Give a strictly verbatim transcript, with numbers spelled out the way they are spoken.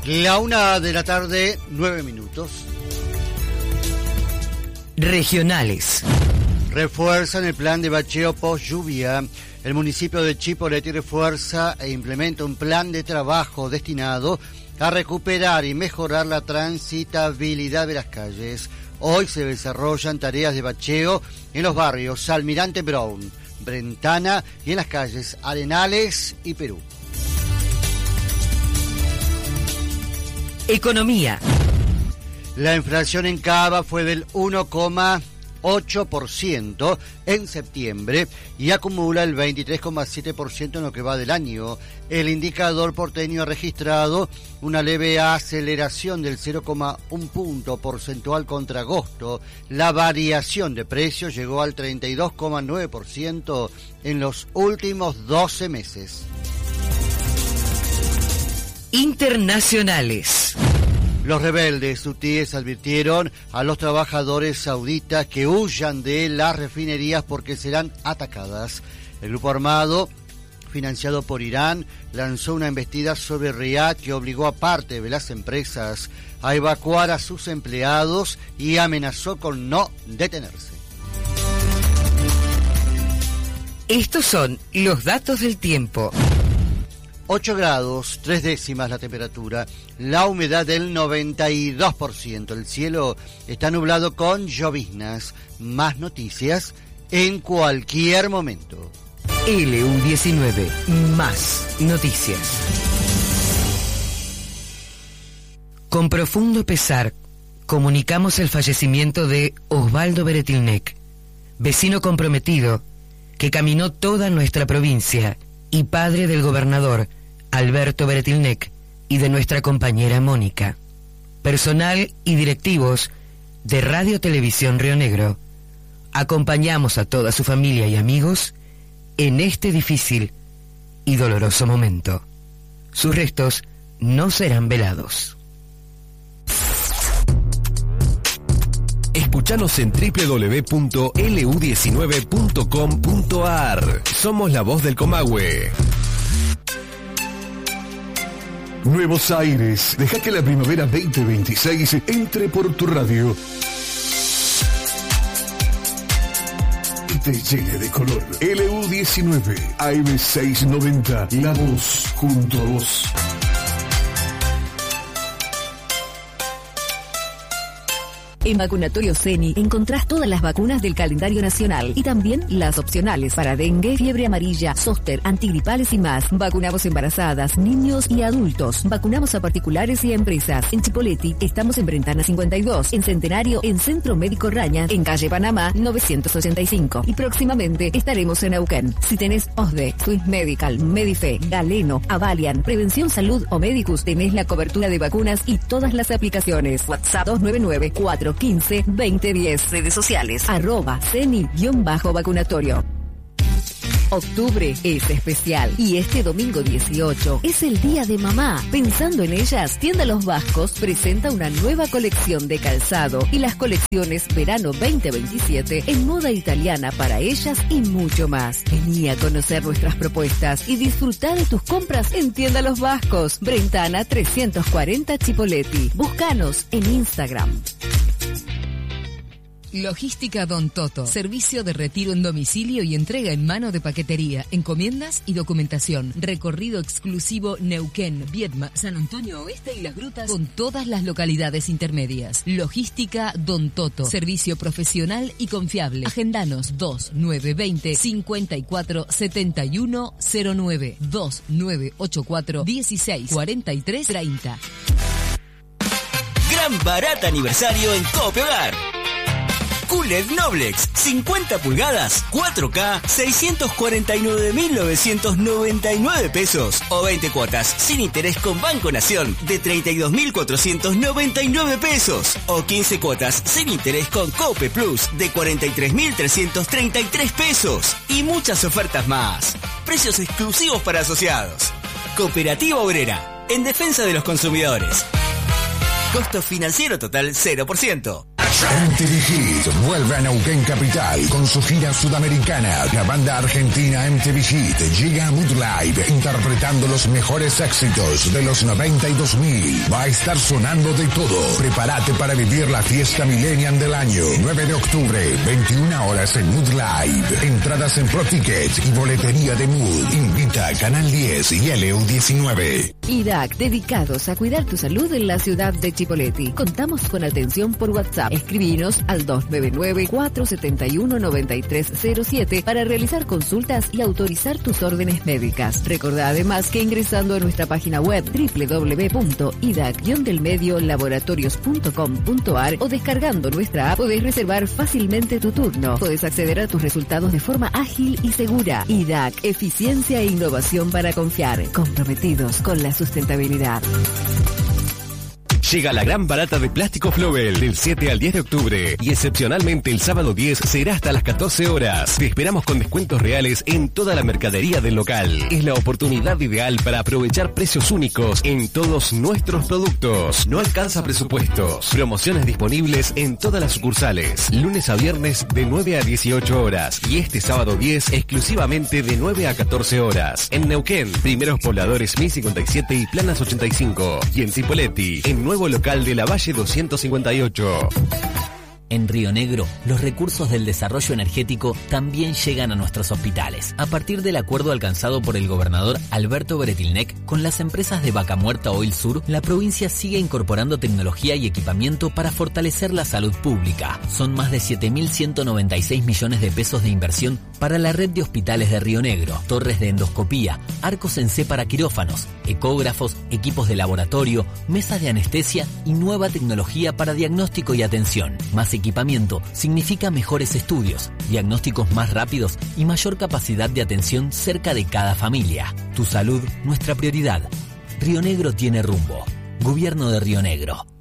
La una de la tarde, nueve minutos. Regionales. Refuerzan el plan de bacheo post lluvia. El municipio de Chipoleti refuerza e implementa un plan de trabajo destinado a recuperar y mejorar la transitabilidad de las calles. Hoy se desarrollan tareas de bacheo en los barrios Almirante Brown, Brentana y en las calles Arenales y Perú. Economía. La inflación en Cava fue del uno coma ocho por ciento en septiembre y acumula el veintitrés coma siete por ciento en lo que va del año. El indicador porteño ha registrado una leve aceleración del cero coma uno punto porcentual contra agosto. La variación de precios llegó al treinta y dos coma nueve por ciento en los últimos doce meses. Internacionales. Los rebeldes hutíes advirtieron a los trabajadores sauditas que huyan de las refinerías porque serán atacadas. El grupo armado, financiado por Irán, lanzó una embestida sobre Riad que obligó a parte de las empresas a evacuar a sus empleados y amenazó con no detenerse. Estos son los datos del tiempo. ocho grados, tres décimas la temperatura, la humedad del noventa y dos por ciento, el cielo está nublado con lloviznas. Más noticias en cualquier momento. L U diecinueve, más noticias. Con profundo pesar, comunicamos el fallecimiento de Osvaldo Beretilnec, vecino comprometido que caminó toda nuestra provincia y padre del gobernador Alberto Beretilnec y de nuestra compañera Mónica. Personal y directivos de Radio Televisión Río Negro, acompañamos a toda su familia y amigos en este difícil y doloroso momento. Sus restos no serán velados. Escuchanos en doble u doble u doble u punto l u diecinueve punto com punto a r. Somos la voz del Comahue. Nuevos Aires. Deja que la primavera veinte veintiséis entre por tu radio y te llene de color. L U diecinueve, A M seiscientos noventa, la voz junto a vos. En Vacunatorio Ceni encontrás todas las vacunas del calendario nacional y también las opcionales para dengue, fiebre amarilla, zóster, antigripales y más. Vacunamos embarazadas, niños y adultos. Vacunamos a particulares y a empresas. En Chipoleti estamos en Brentana cincuenta y dos, en Centenario, en Centro Médico Raña, en Calle Panamá novecientos ochenta y cinco. Y próximamente estaremos en Neuquén. Si tenés O S D E, Swiss Medical, Medife, Galeno, Avalian, Prevención Salud o Medicus, tenés la cobertura de vacunas y todas las aplicaciones. WhatsApp dos nueve nueve, cuatro quince, veinte diez. Redes sociales, arroba ceni-vacunatorio. Octubre es especial y este domingo dieciocho es el Día de Mamá. Pensando en ellas, Tienda Los Vascos presenta una nueva colección de calzado y las colecciones Verano veinte veintisiete en moda italiana para ellas y mucho más. Vení a conocer nuestras propuestas y disfrutar de tus compras en Tienda Los Vascos, Brentana trescientos cuarenta Chipoleti. Búscanos en Instagram. Logística Don Toto. Servicio de retiro en domicilio y entrega en mano de paquetería, encomiendas y documentación. Recorrido exclusivo Neuquén, Viedma, San Antonio Oeste y Las Grutas con todas las localidades intermedias. Logística Don Toto. Servicio profesional y confiable. Agendanos dos nueve dos cero, cinco cuatro siete uno cero nueve, dos nueve ocho cuatro, dieciséis cuarenta y tres treinta. Gran barata aniversario en Cope Hogar. Q L E D Noblex, cincuenta pulgadas, cuatro K, seiscientos cuarenta y nueve mil novecientos noventa y nueve pesos o veinte cuotas sin interés con Banco Nación de treinta y dos mil cuatrocientos noventa y nueve pesos o quince cuotas sin interés con Cope Plus de cuarenta y tres mil trescientos treinta y tres pesos y muchas ofertas más. Precios exclusivos para asociados. Cooperativa Obrera, en defensa de los consumidores. Costo financiero total cero por ciento. M T V Hit vuelve a Neuquén Capital con su gira sudamericana. La banda argentina M T V Hit llega a Mood Live interpretando los mejores éxitos de los noventa y dos mil. Va a estar sonando de todo. Prepárate para vivir la fiesta millennial del año. nueve de octubre, veintiuna horas en Mood Live. Entradas en ProTicket y boletería de Mood. Invita a Canal diez y L U diecinueve. I D A C, dedicados a cuidar tu salud en la ciudad de Chipoleti. Contamos con atención por WhatsApp. Escribinos al dos nueve nueve, cuatro siete uno, nueve tres cero siete para realizar consultas y autorizar tus órdenes médicas. Recordá además que ingresando a nuestra página web doble u doble u doble u punto i d a c del medio laboratorios punto com punto a r o descargando nuestra app podés reservar fácilmente tu turno. Podés acceder a tus resultados de forma ágil y segura. I D A C, eficiencia e innovación para confiar. Comprometidos con la sustentabilidad. Llega la gran barata de Plástico Flobel del siete al diez de octubre y excepcionalmente el sábado diez será hasta las catorce horas. Te esperamos con descuentos reales en toda la mercadería del local. Es la oportunidad ideal para aprovechar precios únicos en todos nuestros productos. No alcanza presupuestos. Promociones disponibles en todas las sucursales. Lunes a viernes de nueve a dieciocho horas y este sábado diez exclusivamente de nueve a catorce horas. En Neuquén, Primeros Pobladores mil cincuenta y siete y Planas ochenta y cinco. Y en Cipolletti, en nuevo local de la Valle doscientos cincuenta y ocho. En Río Negro, los recursos del desarrollo energético también llegan a nuestros hospitales. A partir del acuerdo alcanzado por el gobernador Alberto Beretilnec con las empresas de Vaca Muerta Oil Sur, la provincia sigue incorporando tecnología y equipamiento para fortalecer la salud pública. Son más de siete mil ciento noventa y seis millones de pesos de inversión para la red de hospitales de Río Negro, torres de endoscopía, arcos en C para quirófanos, ecógrafos, equipos de laboratorio, mesas de anestesia y nueva tecnología para diagnóstico y atención. Más equipamiento significa mejores estudios, diagnósticos más rápidos y mayor capacidad de atención cerca de cada familia. Tu salud, nuestra prioridad. Río Negro tiene rumbo. Gobierno de Río Negro.